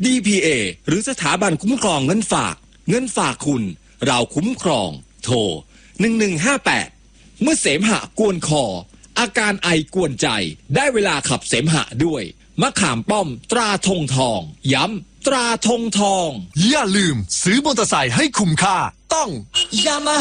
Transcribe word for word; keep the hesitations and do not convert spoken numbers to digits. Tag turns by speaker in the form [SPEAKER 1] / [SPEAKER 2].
[SPEAKER 1] ดี พี เอ หรือสถาบันคุ้มครองเงินฝากเงินฝากคุณเราคุ้มครองโทรหนึ่งหนึ่งห้าแปดเมื่อเสมหะกวนคออาการไอกวนใจได้เวลาขับเสมหะด้วยมะขามป้อมตราธงทองย้ำตราธงทอง
[SPEAKER 2] อย่าลืมซื้อมอเตอร์ไซค์ให้คุ้มค่าต้อง
[SPEAKER 3] Yamaha